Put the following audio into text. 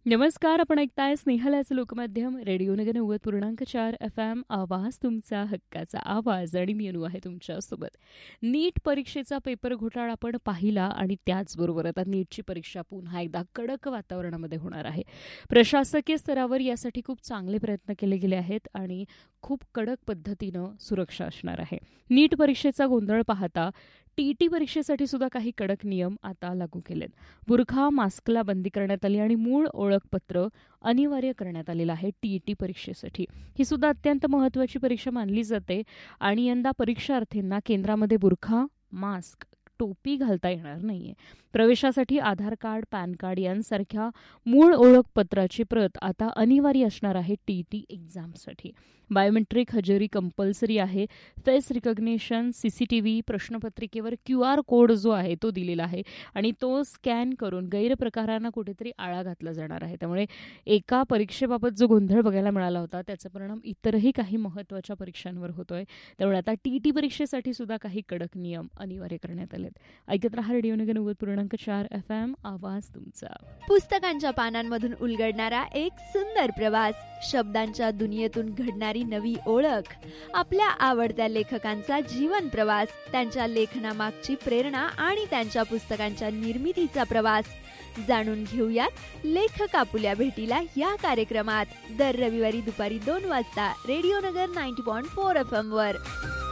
नमस्कार. आपण ऐकताय स्नेहलाचं लोकमाध्यम रेडिओ नगर 90.4 FM. आवाज तुमचा हक्काचा आवाज आणि मी अनु आहे तुमच्यासोबत. नीट परीक्षेचा पेपर घोटाळा आपण पाहिला आणि त्याचबरोबर आता नीटची परीक्षा पुन्हा एकदा कडक वातावरणामध्ये होणार आहे. प्रशासकीय स्तरावर यासाठी खूप चांगले प्रयत्न केले गेले आहेत आणि खूप कडक पद्धतीनं सुरक्षा असणार आहे. नीट परीक्षेचा गोंधळ पाहता टीईटी परीक्षेसाठी सुद्धा काही कडक नियम आता लागू केलेत. बुरखा, मास्कला बंदी करण्यात आली आणि मूळ ओळखपत्र अनिवार्य करण्यात आलेलं आहे टीईटी परीक्षेसाठी. ही सुद्धा अत्यंत महत्त्वाची परीक्षा मानली जाते आणि यंदा परीक्षार्थींना केंद्रामध्ये बुरखा, मास्क, टोपी घालता येणार नाहीये. प्रवेशासाठी आधार कार्ड, पॅन कार्ड यांसारख्या मूळ ओळखपत्राची प्रत आता अनिवार्य असणार आहे टीईटी एक्झामसाठी. बायोमेट्रिक हजेरी कंपल्सरी आहे. Face recognition, CCTV, प्रश्नपत्रिकेवर QR code जो आहे तो दिलेला आहे आणि तो स्कॅन करून गैरप्रकारांना कुठेतरी आळा घातला जाणार आहे. त्यामुळे एका परीक्षेबाबत जो गोंधळ बघायला मिळाला होता त्याचा परिणाम इतरही काही महत्त्वाच्या परीक्षांवर होतोय. त्यामुळे आता टीईटी परीक्षेसाठी सुद्धा काही कडक नियम अनिवार्य करण्यात आलेत. ऐकत रहा रेडिओ नगर 90.4 FM. आवाज तुमचा. पुस्तकांच्या पानांमधून उलगडणारा एक सुंदर प्रवास, शब्दांच्या दुनियेतून घडणारी नवी ओळख, आपल्या आवडत्या लेखकांचा जीवन प्रवास, त्यांच्या लेखनामागची प्रेरणा आणि त्यांच्या पुस्तकांच्या निर्मितीचा प्रवास जाणून घेऊयात लेखक आपुल्या भेटीला या कार्यक्रमात. दर रविवारी दुपारी 2 वाजता रेडिओ नगर 90.4 FM वर.